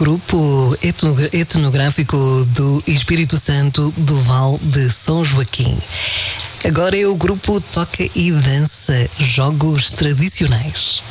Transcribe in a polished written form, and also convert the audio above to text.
grupo etnográfico do Espírito Santo do Val de São Joaquim. Agora é o grupo Toca e Dança, Jogos Tradicionais.